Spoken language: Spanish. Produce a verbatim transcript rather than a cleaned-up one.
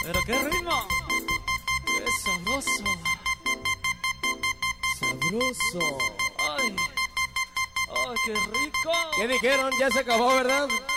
Pero qué ritmo. Qué sabroso. Sabroso. Ay. Ay, qué rico. ¿Qué dijeron? Ya se acabó, ¿verdad?